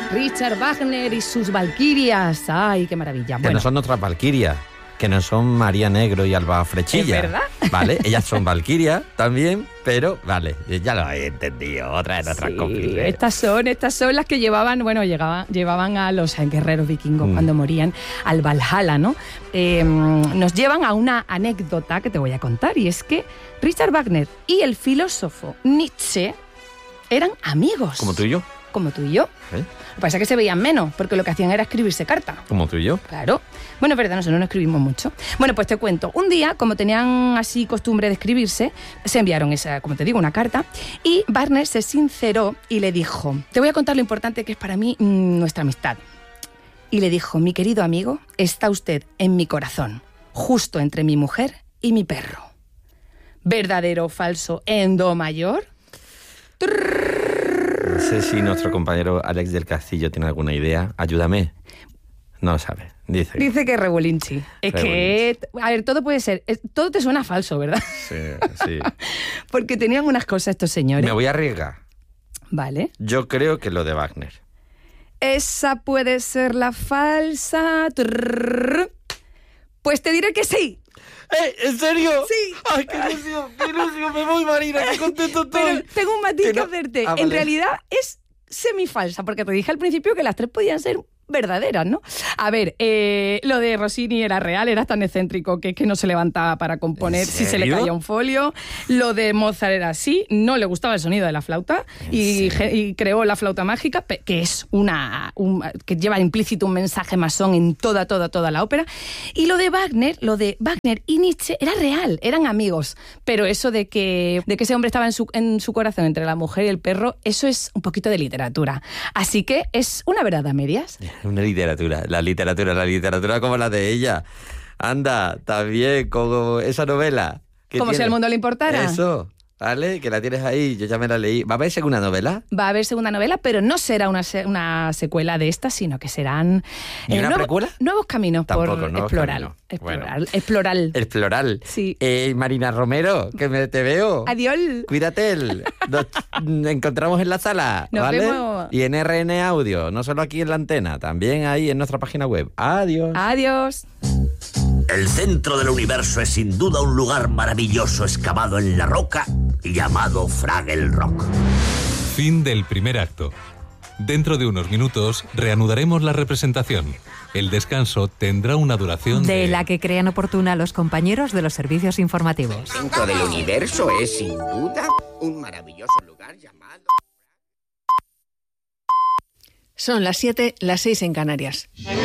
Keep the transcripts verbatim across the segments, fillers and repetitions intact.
Richard Wagner y sus valquirias. ¡Ay, qué maravilla! Que Bueno. no son otras valquirias, que no son María Negro y Alba Frechilla. ¿Es verdad? Vale, ellas son valquirias también, pero vale, ya lo he entendido, otra de nuestras Sí, cómplices. estas son, estas son las que llevaban, bueno, llegaban, llevaban a los guerreros vikingos mm. cuando morían al Valhalla, ¿no? Eh, nos llevan a una anécdota que te voy a contar, y es que Richard Wagner y el filósofo Nietzsche eran amigos. ¿Como tú y yo? Como tú y yo. ¿Eh? Lo que pasa es que se veían menos, porque lo que hacían era escribirse cartas. ¿Como tú y yo? Claro. Bueno, es verdad, nosotros no escribimos mucho. Bueno, pues te cuento. Un día, como tenían así costumbre de escribirse, se enviaron esa, como te digo, una carta, y Wagner se sinceró y le dijo: te voy a contar lo importante que es para mí mmm, nuestra amistad. Y le dijo: mi querido amigo, está usted en mi corazón, justo entre mi mujer y mi perro. ¿Verdadero o falso en do mayor? No sé si nuestro compañero Alex del Castillo tiene alguna idea. Ayúdame. No lo sabe. Dice. Dice que Revolinchi. Es Revolinchi. que, a ver, todo puede ser. Es, todo te suena falso, ¿verdad? Sí, sí. Porque tenían unas cosas estos señores. Me voy a arriesgar. Vale. Yo creo que lo de Wagner. Esa puede ser la falsa. Trrr. Pues te diré que sí. ¡Eh! ¿En serio? Sí. ¡Ay, qué ilusión! ¡Qué ilusión! Me voy, Marina, qué contento estoy. Pero tengo un matiz Que que no- hacerte. Ah, En vale. realidad es semifalsa, porque te dije al principio que las tres podían ser verdaderas, ¿no? A ver, eh, lo de Rossini era real, era tan excéntrico que es que no se levantaba para componer ¿En si se le serio? caía un folio. Lo de Mozart era así, no le gustaba el sonido de la flauta y, ge- y creó la flauta mágica, pe- que es una un- que lleva implícito un mensaje masón en toda, toda, toda la ópera. Y lo de Wagner, lo de Wagner y Nietzsche era real, eran amigos. Pero eso de que, de que ese hombre estaba en su, en su corazón entre la mujer y el perro, eso es un poquito de literatura. Así que es una verdad a medias. Una literatura, la literatura, la literatura como la de ella. Anda, también como esa novela. que Como si tiene. al mundo le importara. Eso, ¿vale? Que la tienes ahí, yo ya me la leí. ¿Va a haber segunda novela? Va a haber segunda novela, pero no será una, se- una secuela de esta, sino que serán ¿Ni una nuevo- precuela? nuevos caminos Tampoco, por nuevos explorar. caminos. Explorar, Bueno. explorar. El plural. Sí. Eh, Marina Romero, que me te veo. Adiós. Cuídate. el- Nos encontramos en la sala, Nos ¿vale? vemos. Y en R N Audio, no solo aquí en la antena, también ahí en nuestra página web. Adiós. Adiós. El centro del universo es sin duda un lugar maravilloso excavado en la roca llamado Fraggle Rock. Fin del primer acto. Dentro de unos minutos reanudaremos la representación. El descanso tendrá una duración de... De la que crean oportuna los compañeros de los servicios informativos. El centro del universo es sin duda un maravilloso lugar llamado... Son las siete, las seis en Canarias.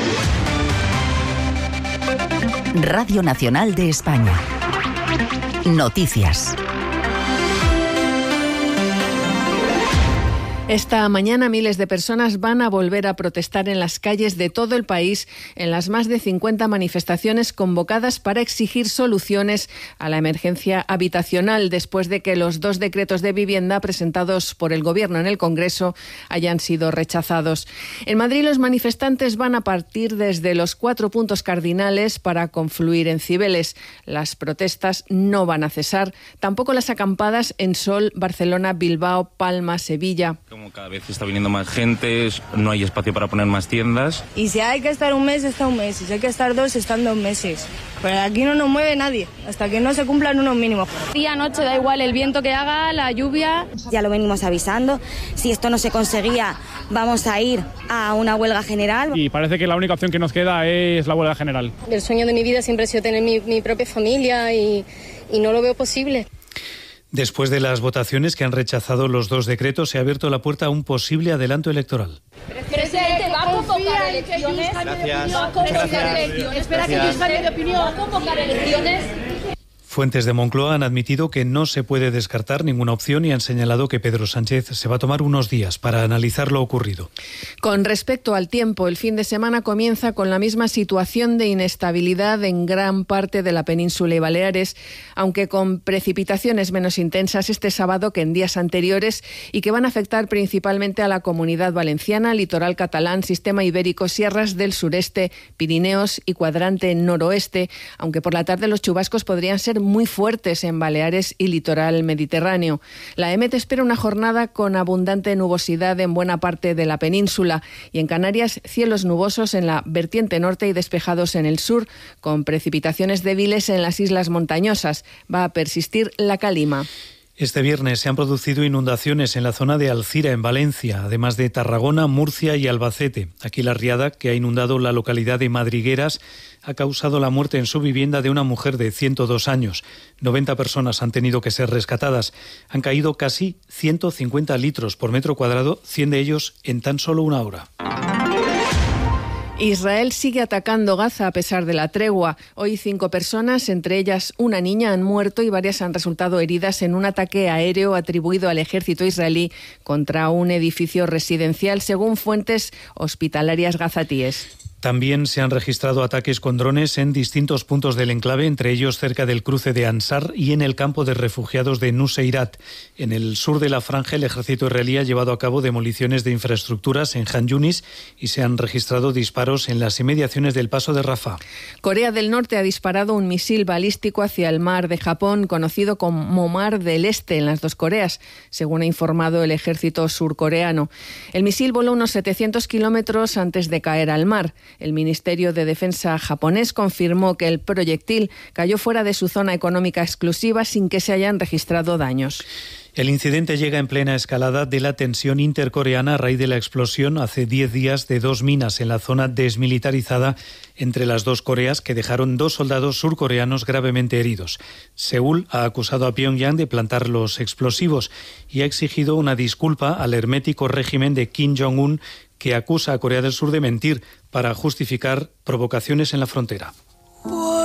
Radio Nacional de España. Noticias. Esta mañana miles de personas van a volver a protestar en las calles de todo el país en las más de cincuenta manifestaciones convocadas para exigir soluciones a la emergencia habitacional después de que los dos decretos de vivienda presentados por el Gobierno en el Congreso hayan sido rechazados. En Madrid los manifestantes van a partir desde los cuatro puntos cardinales para confluir en Cibeles. Las protestas no van a cesar, tampoco las acampadas en Sol, Barcelona, Bilbao, Palma, Sevilla. Como cada vez está viniendo más gente, no hay espacio para poner más tiendas. Y si hay que estar un mes, está un mes. Y si hay que estar dos, están dos meses. Pero aquí no nos mueve nadie, hasta que no se cumplan unos mínimos. Día, noche, da igual el viento que haga, la lluvia. Ya lo venimos avisando. Si esto no se conseguía, vamos a ir a una huelga general. Y parece que la única opción que nos queda es la huelga general. El sueño de mi vida siempre ha sido tener mi, mi propia familia y, y no lo veo posible. Después de las votaciones que han rechazado los dos decretos, se ha abierto la puerta a un posible adelanto electoral. Presidente, ¿va a convocar elecciones? Gracias. ¿Va a convocar Gracias. elecciones? Espera que yo cambie de opinión. ¿Va a convocar elecciones? Fuentes de Moncloa han admitido que no se puede descartar ninguna opción y han señalado que Pedro Sánchez se va a tomar unos días para analizar lo ocurrido. Con respecto al tiempo, el fin de semana comienza con la misma situación de inestabilidad en gran parte de la península y Baleares, aunque con precipitaciones menos intensas este sábado que en días anteriores y que van a afectar principalmente a la Comunidad Valenciana, litoral catalán, sistema ibérico, sierras del sureste, Pirineos y cuadrante noroeste, aunque por la tarde los chubascos podrían ser muy fuertes en Baleares y litoral mediterráneo. La E M E T espera una jornada con abundante nubosidad en buena parte de la península y en Canarias cielos nubosos en la vertiente norte y despejados en el sur, con precipitaciones débiles en las islas montañosas. Va a persistir la calima. Este viernes se han producido inundaciones en la zona de Alcira, en Valencia, además de Tarragona, Murcia y Albacete. Aquí la riada, que ha inundado la localidad de Madrigueras, ha causado la muerte en su vivienda de una mujer de ciento dos años. noventa personas han tenido que ser rescatadas. Han caído casi ciento cincuenta litros por metro cuadrado, cien de ellos en tan solo una hora. Israel sigue atacando Gaza a pesar de la tregua. Hoy cinco personas, entre ellas una niña, han muerto y varias han resultado heridas en un ataque aéreo atribuido al ejército israelí contra un edificio residencial, según fuentes hospitalarias gazatíes. También se han registrado ataques con drones en distintos puntos del enclave, entre ellos cerca del cruce de Ansar y en el campo de refugiados de Nuseirat. En el sur de la franja, el ejército israelí ha llevado a cabo demoliciones de infraestructuras en Han Yunis y se han registrado disparos en las inmediaciones del paso de Rafah. Corea del Norte ha disparado un misil balístico hacia el mar de Japón, conocido como Mar del Este, en las dos Coreas, según ha informado el ejército surcoreano. El misil voló unos setecientos kilómetros antes de caer al mar. El Ministerio de Defensa japonés confirmó que el proyectil cayó fuera de su zona económica exclusiva sin que se hayan registrado daños. El incidente llega en plena escalada de la tensión intercoreana a raíz de la explosión hace diez días de dos minas en la zona desmilitarizada entre las dos Coreas que dejaron dos soldados surcoreanos gravemente heridos. Seúl ha acusado a Pyongyang de plantar los explosivos y ha exigido una disculpa al hermético régimen de Kim Jong-un, que acusa a Corea del Sur de mentir para justificar provocaciones en la frontera.